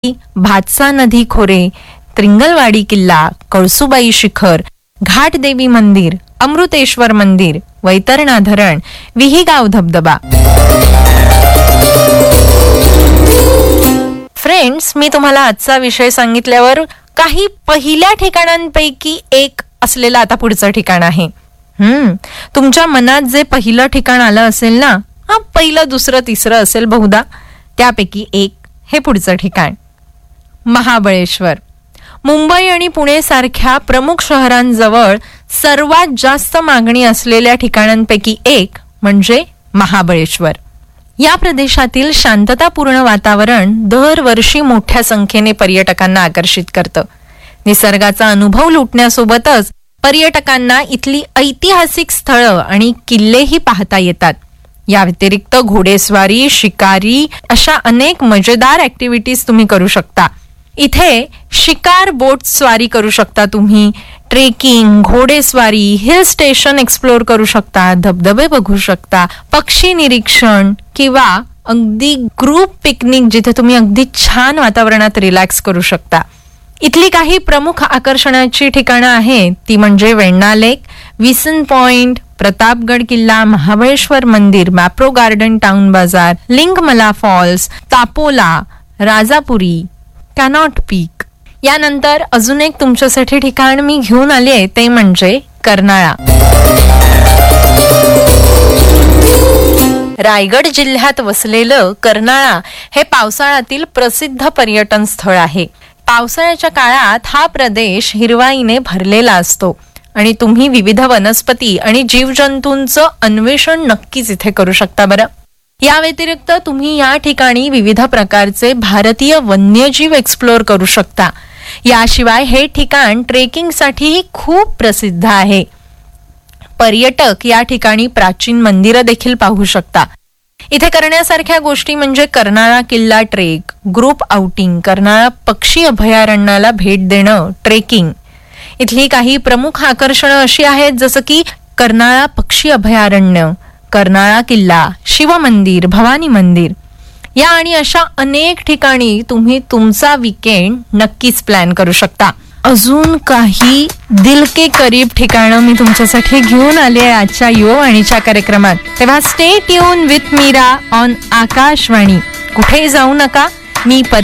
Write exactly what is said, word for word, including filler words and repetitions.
की भातसा नदी खोरे, त्रिंगलवाडी किल्ला, कळसुबाई शिखर, घाटदेवी मंदिर, अमृतेश्वर मंदिर, वैतरणा धरण, विहीगाव धबधबा. फ्रेंड्स, मी तुम्हाला आजचा विषय सांगितल्यावर काही पहिल्या ठिकाणांपैकी एक असलेलं आता पुढचं ठिकाण आहे. हम्म तुमच्या मनात जे पहिलं ठिकाण आलं असेल ना, हा पहिलं दुसरं तिसरं असेल बहुधा, त्यापैकी एक हे पुढचं ठिकाण महाबळेश्वर. मुंबई आणि पुणे सारख्या प्रमुख शहरांजवळ सर्वात जास्त मागणी असलेल्या ठिकाणांपैकी एक म्हणजे महाबळेश्वर. या प्रदेशातील शांततापूर्ण वातावरण दरवर्षी मोठ्या संख्येने पर्यटकांना आकर्षित करतं. निसर्गाचा अनुभव लुटण्यासोबतच पर्यटकांना इथली ऐतिहासिक स्थळं आणि किल्लेही पाहता येतात. या व्यतिरिक्त घोडेस्वारी, शिकारी अशा अनेक मजेदार ऍक्टिव्हिटीज तुम्ही करू शकता. इथे शिकार बोट स्वारी करू शकता तुम्ही, ट्रेकिंग, घोडेस्वारी, हिल स्टेशन एक्सप्लोर करू शकता, धबधबे बघू शकता, पक्षी निरीक्षण किंवा अगदी ग्रुप पिकनिक जिथे तुम्ही अगदी छान वातावरणात रिलॅक्स करू शकता. इथली काही प्रमुख आकर्षणाची ठिकाणं आहेत ती म्हणजे वेण्णा लेक, विसन पॉइंट, प्रतापगड किल्ला, महाबळेश्वर मंदिर, मॅप्रो गार्डन टाउन बाजार, लिंगमला फॉल्स, तापोला, राजापुरी, कॅनॉट पीक. यानंतर अजून एक तुमच्यासाठी ठिकाण मी घेऊन आले ते म्हणजे कर्नाळा. रायगड जिल्ह्यात वसलेलं कर्नाळा हे पावसाळ्यातील प्रसिद्ध पर्यटन स्थळ आहे. पावसाळ्याच्या काळात हा प्रदेश हिरवाईने भरलेला असतो आणि तुम्ही विविध वनस्पती आणि जीवजंतूंचं अन्वेषण नक्कीच इथे करू शकता. बरं, या व्यतिरिक्त तुम्ही या ठिकाणी विविध प्रकारचे भारतीय वन्यजीव एक्सप्लोर करू शकता. याशिवाय हे ठिकाण ट्रेकिंगसाठी खूप प्रसिद्ध आहे. पर्यटक या ठिकाणी प्राचीन मंदिरं देखील पाहू शकता. इथे करण्यासारख्या गोष्टी म्हणजे कर्नाळा किल्ला ट्रेक, ग्रुप आउटिंग, कर्नाळा पक्षी अभयारण्याला भेट देणं, ट्रेकिंग. इथली काही प्रमुख आकर्षणं अशी आहेत जसं की कर्नाळा पक्षी अभयारण्य, कर्नाळा किल्ला, शिवमंदिर, भवानी मंदिर. या आणि अशा अनेक ठिकाणी तुम्ही तुमचा वीकेंड नक्कीच प्लॅन करू शकता. अजून काही दिल के करीब ठिकाणं मी तुमच्यासाठी घेऊन आले आहे आजच्या युवावाणीच्या कार्यक्रमात. तेव्हा stay tune with Mira on Akashvani. कुठेही जाऊ नका. मी